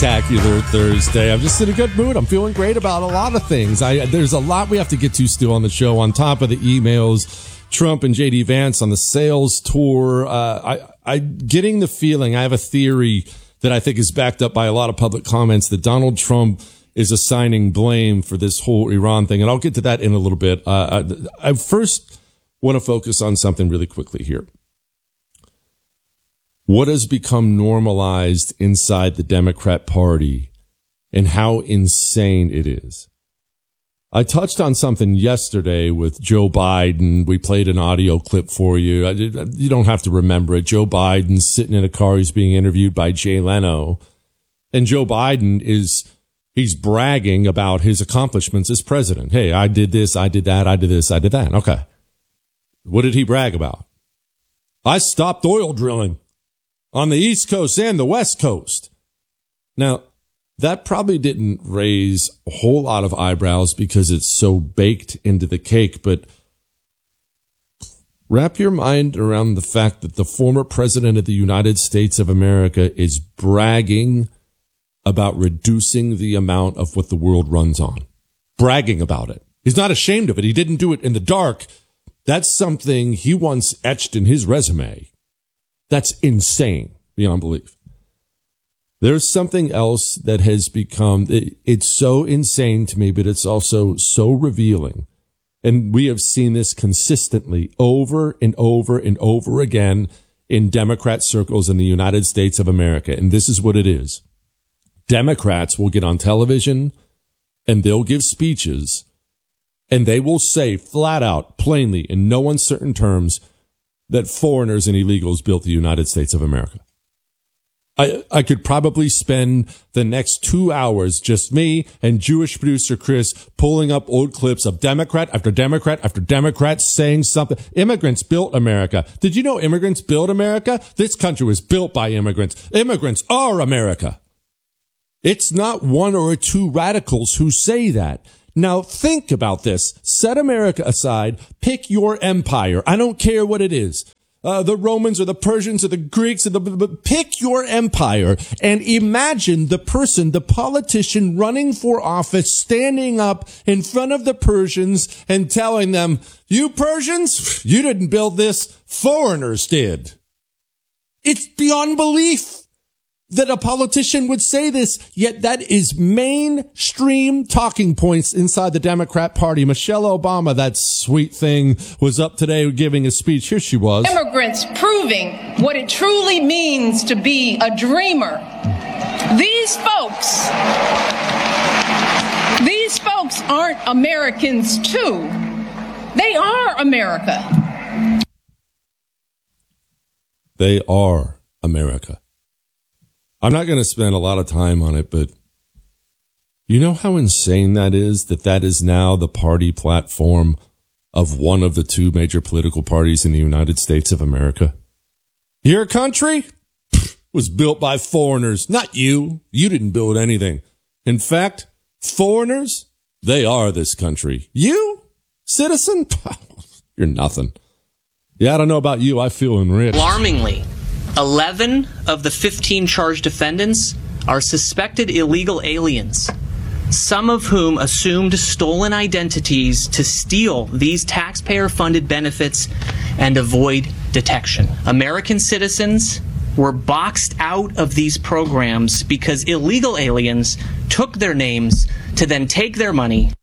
spectacular Thursday. I'm just in a good mood. I'm feeling great about a lot of things. There's a lot we have to get to still on the show. On top of the emails, Trump and J.D. Vance on the sales tour. I getting the feeling, I have a theory that I think is backed up by a lot of public comments, that Donald Trump is assigning blame for this whole Iran thing. And I'll get to that in a little bit. I first want to focus on something really quickly here. What has become normalized inside the Democrat Party and how insane it is. I touched on something yesterday with Joe Biden. We played an audio clip for you. You don't have to remember it. Joe Biden's sitting in a car. He's being interviewed by Jay Leno. And Joe Biden he's bragging about his accomplishments as president. Hey, I did this, I did that, I did this, I did that. Okay. What did he brag about? I stopped oil drilling on the East Coast and the West Coast. Now, that probably didn't raise a whole lot of eyebrows because it's so baked into the cake, but wrap your mind around the fact that the former president of the United States of America is bragging about reducing the amount of what the world runs on. Bragging about it. He's not ashamed of it. He didn't do it in the dark. That's something he once etched in his resume. That's insane beyond belief. There's something else that has become, it's so insane to me, but it's also so revealing. And we have seen this consistently over and over and over again in Democrat circles in the United States of America. And this is what it is. Democrats will get on television and they'll give speeches and they will say flat out, plainly, in no uncertain terms, that foreigners and illegals built the United States of America. I could probably spend the next 2 hours, just me and Jewish producer Chris, pulling up old clips of Democrat after Democrat after Democrat saying something. Immigrants built America. Did you know immigrants built America? This country was built by immigrants. Immigrants are America. It's not one or two radicals who say that. Now think about this. Set America aside. Pick your empire. I don't care what it is. The Romans or the Persians or the Greeks, pick your empire and imagine the person, the politician running for office, standing up in front of the Persians and telling them, you Persians, you didn't build this, foreigners did. It's beyond belief that a politician would say this, yet that is mainstream talking points inside the Democrat Party. Michelle Obama, that sweet thing, was up today giving a speech. Here she was. Immigrants proving what it truly means to be a dreamer. These folks aren't Americans too. They are America. They are America. I'm not going to spend a lot of time on it, but you know how insane that is now the party platform of one of the two major political parties in the United States of America? Your country was built by foreigners, not you. You didn't build anything. In fact, foreigners, they are this country. You, citizen, you're nothing. Yeah, I don't know about you. I feel enriched. Alarmingly, 11 of the 15 charged defendants are suspected illegal aliens, some of whom assumed stolen identities to steal these taxpayer-funded benefits and avoid detection. American citizens were boxed out of these programs because illegal aliens took their names to then take their money.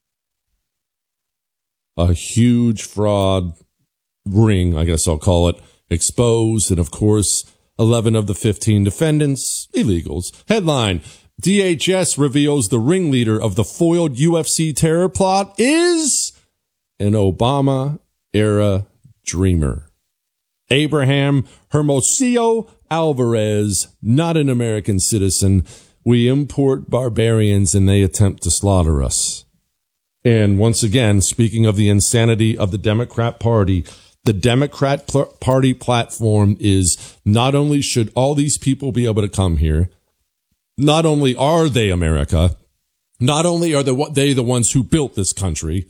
A huge fraud ring, I guess I'll call it, exposed, and of course, 11 of the 15 defendants, illegals. Headline, DHS reveals the ringleader of the foiled UFC terror plot is an Obama-era dreamer. Abraham Hermosillo Alvarez, not an American citizen. We import barbarians and they attempt to slaughter us. And once again, speaking of the insanity of the Democrat Party, the Democrat Party platform is not only should all these people be able to come here, not only are they America, not only are they the ones who built this country,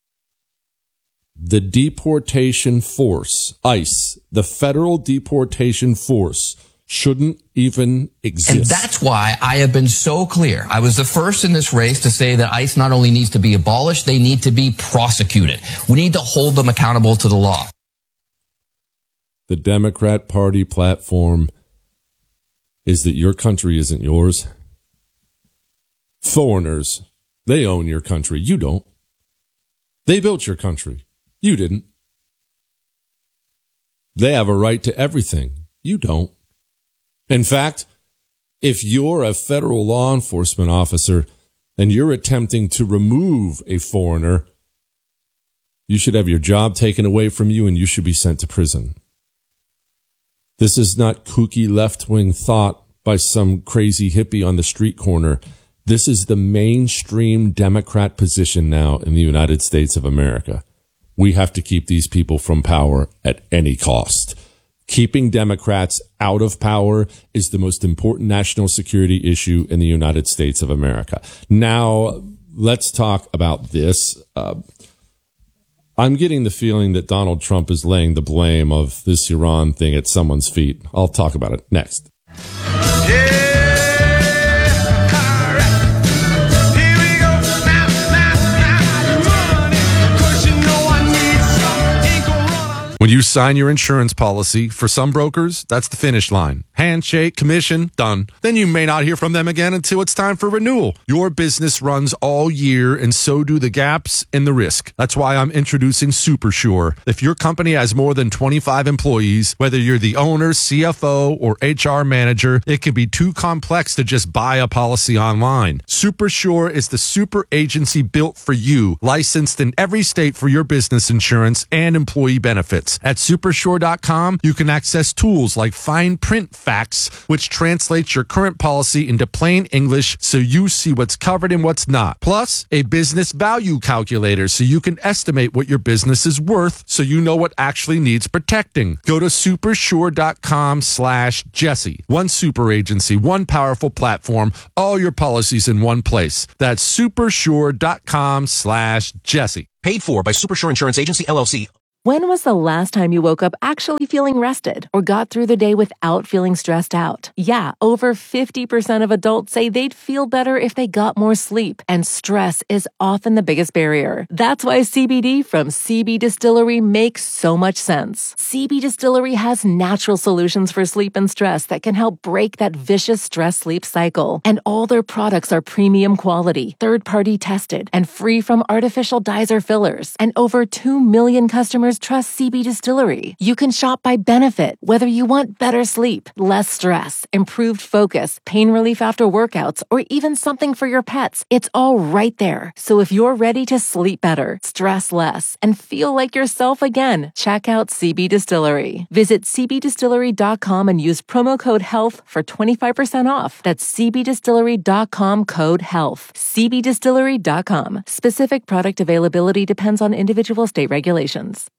the deportation force, ICE, the federal deportation force, shouldn't even exist. And that's why I have been so clear. I was the first in this race to say that ICE not only needs to be abolished, they need to be prosecuted. We need to hold them accountable to the law. The Democrat Party platform is that your country isn't yours. Foreigners, they own your country. You don't. They built your country. You didn't. They have a right to everything. You don't. In fact, if you're a federal law enforcement officer and you're attempting to remove a foreigner, you should have your job taken away from you and you should be sent to prison. This is not kooky left-wing thought by some crazy hippie on the street corner. This is the mainstream Democrat position now in the United States of America. We have to keep these people from power at any cost. Keeping Democrats out of power is the most important national security issue in the United States of America. Now, let's talk about this. I'm getting the feeling that Donald Trump is laying the blame of this Iran thing at someone's feet. I'll talk about it next. When you sign your insurance policy, for some brokers, that's the finish line. Handshake, commission, done. Then you may not hear from them again until it's time for renewal. Your business runs all year, and so do the gaps and the risk. That's why I'm introducing SuperSure. If your company has more than 25 employees, whether you're the owner, CFO, or HR manager, it can be too complex to just buy a policy online. SuperSure is the super agency built for you, licensed in every state for your business insurance and employee benefits. At supersure.com, you can access tools like fine print facts, which translates your current policy into plain English so you see what's covered and what's not. Plus, a business value calculator so you can estimate what your business is worth so you know what actually needs protecting. Go to supersure.com/Jesse. One super agency, one powerful platform, all your policies in one place. That's supersure.com/Jesse. Paid for by Supersure Insurance Agency, LLC. When was the last time you woke up actually feeling rested or got through the day without feeling stressed out? Yeah, over 50% of adults say they'd feel better if they got more sleep, and stress is often the biggest barrier. That's why CBD from CB Distillery makes so much sense. CB Distillery has natural solutions for sleep and stress that can help break that vicious stress-sleep cycle. And all their products are premium quality, third-party tested, and free from artificial dyes or fillers. And over 2 million customers trust CB Distillery. You can shop by benefit, whether you want better sleep, less stress, improved focus, pain relief after workouts, or even something for your pets. It's all right there. So if you're ready to sleep better, stress less, and feel like yourself again, check out CB Distillery. Visit cbdistillery.com and use promo code HEALTH for 25% off. That's cbdistillery.com, code HEALTH. cbdistillery.com. Specific product availability depends on individual state regulations.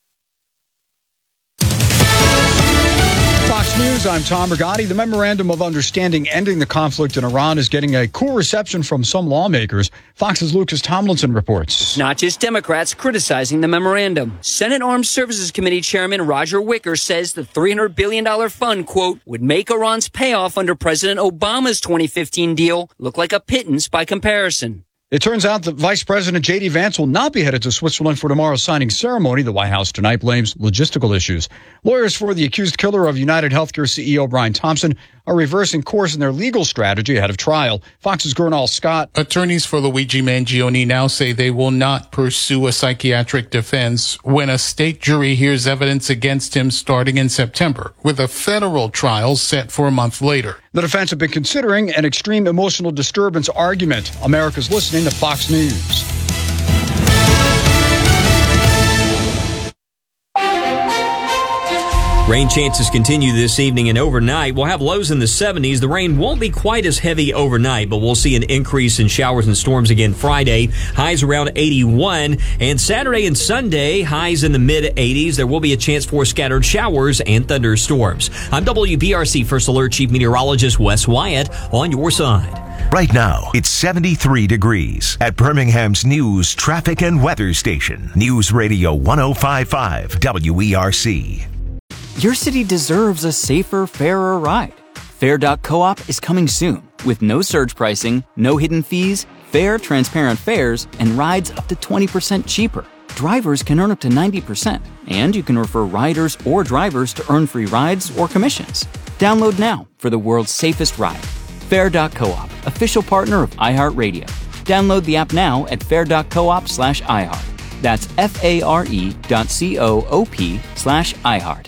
Fox News, I'm Tom Rigotti. The Memorandum of Understanding ending the conflict in Iran is getting a cool reception from some lawmakers. Fox's Lucas Tomlinson reports. It's not just Democrats criticizing the memorandum. Senate Armed Services Committee Chairman Roger Wicker says the $300 billion fund, quote, would make Iran's payoff under President Obama's 2015 deal look like a pittance by comparison. It turns out that Vice President J.D. Vance will not be headed to Switzerland for tomorrow's signing ceremony. The White House tonight blames logistical issues. Lawyers for the accused killer of United Healthcare CEO Brian Thompson are reversing course in their legal strategy ahead of trial. Fox's Gernal Scott. Attorneys for Luigi Mangione now say they will not pursue a psychiatric defense when a state jury hears evidence against him starting in September, with a federal trial set for a month later. The defense have been considering an extreme emotional disturbance argument. America's listening to Fox News. Rain chances continue this evening and overnight. We'll have lows in the 70s. The rain won't be quite as heavy overnight, but we'll see an increase in showers and storms again Friday. Highs around 81. And Saturday and Sunday, highs in the mid-80s. There will be a chance for scattered showers and thunderstorms. I'm WBRC First Alert Chief Meteorologist Wes Wyatt on your side. Right now, it's 73 degrees at Birmingham's News, Traffic, and Weather Station. News Radio 105.5 WERC. Your city deserves a safer, fairer ride. Fair.coop is coming soon with no surge pricing, no hidden fees, fair, transparent fares, and rides up to 20% cheaper. Drivers can earn up to 90%, and you can refer riders or drivers to earn free rides or commissions. Download now for the world's safest ride. Fair.coop, official partner of iHeartRadio. Download the app now at fair.coop/iHeart. That's FARE.coop/iHeart.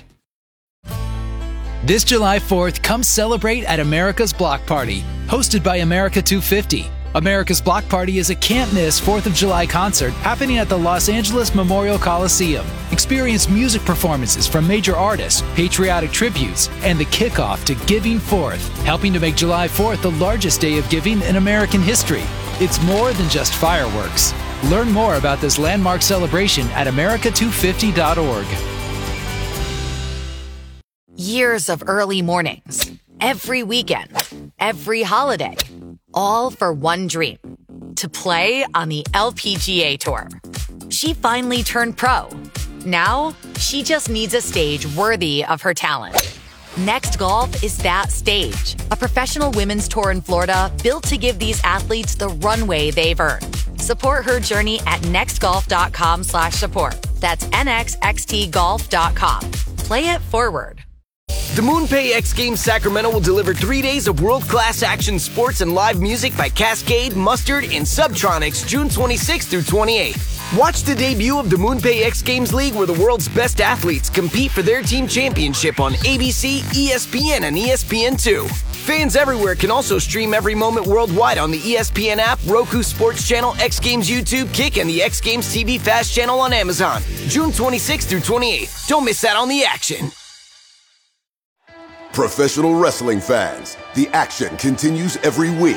This July 4th, come celebrate at America's Block Party, hosted by America 250. America's Block Party is a can't-miss 4th of July concert happening at the Los Angeles Memorial Coliseum. Experience music performances from major artists, patriotic tributes, and the kickoff to Giving Forth, helping to make July 4th the largest day of giving in American history. It's more than just fireworks. Learn more about this landmark celebration at america250.org. Years of early mornings, every weekend, every holiday, all for one dream, to play on the LPGA Tour. She finally turned pro. Now, she just needs a stage worthy of her talent. Next Golf is that stage, a professional women's tour in Florida built to give these athletes the runway they've earned. Support her journey at nextgolf.com/support. That's nxxtgolf.com. Play it forward. The MoonPay X Games Sacramento will deliver 3 days of world-class action sports and live music by Cascade, Mustard, and Subtronics June 26th through 28th. Watch the debut of the MoonPay X Games League, where the world's best athletes compete for their team championship on ABC, ESPN, and ESPN2. Fans everywhere can also stream every moment worldwide on the ESPN app, Roku Sports Channel, X Games YouTube, Kick, and the X Games TV Fast channel on Amazon. June 26th through 28th. Don't miss out on the action. Professional wrestling fans, the action continues every week.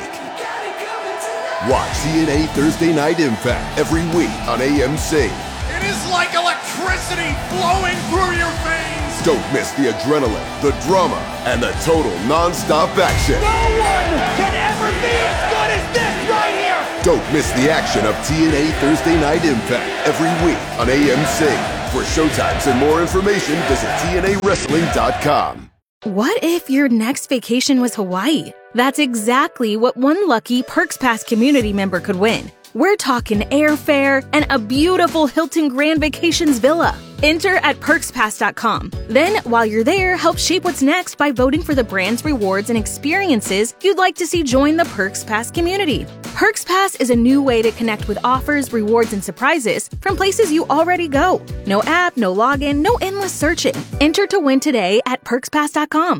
Watch TNA Thursday Night Impact every week on AMC. It is like electricity flowing through your veins. Don't miss the adrenaline, the drama, and the total non-stop action. No one can ever be as good as this right here. Don't miss the action of TNA Thursday Night Impact every week on AMC. For showtimes and more information, visit TNAWrestling.com. What if your next vacation was Hawaii? That's exactly what one lucky Perks Pass community member could win. We're talking airfare and a beautiful Hilton Grand Vacations villa. Enter at perkspass.com. Then, while you're there, help shape what's next by voting for the brands, rewards, and experiences you'd like to see join the Perks Pass community. Perks Pass is a new way to connect with offers, rewards, and surprises from places you already go. No app, no login, no endless searching. Enter to win today at perkspass.com.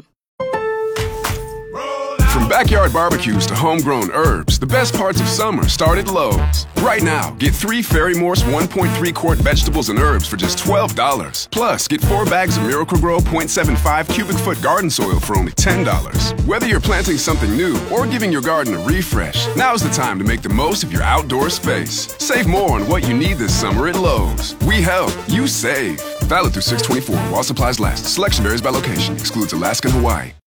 From backyard barbecues to homegrown herbs, the best parts of summer start at Lowe's. Right now, get 3 Ferry Morse 1.3 quart vegetables and herbs for just $12. Plus, get 4 bags of Miracle-Gro 0.75 cubic foot garden soil for only $10. Whether you're planting something new or giving your garden a refresh, now's the time to make the most of your outdoor space. Save more on what you need this summer at Lowe's. We help, you save. Valid through 6/24 while supplies last. Selection varies by location. Excludes Alaska and Hawaii.